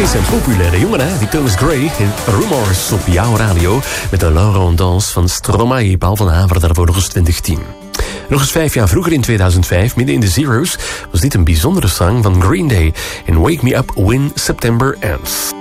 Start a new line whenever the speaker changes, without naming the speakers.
Is een populaire jongen, hè? Die Thomas Gray in Rumors op jouw radio. Met de Laurent Dans van Stromae, Paul van Haveren, daarvoor nog eens 2010. Nog eens 5 jaar vroeger, in 2005, midden in de zeros, was dit een bijzondere song van Green Day in Wake Me Up When September Ends.